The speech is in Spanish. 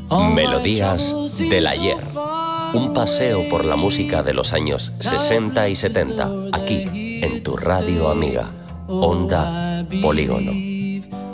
Melodías del ayer. Un paseo por la música de los años 60 y 70, aquí, en tu radio amiga, Onda Polígono.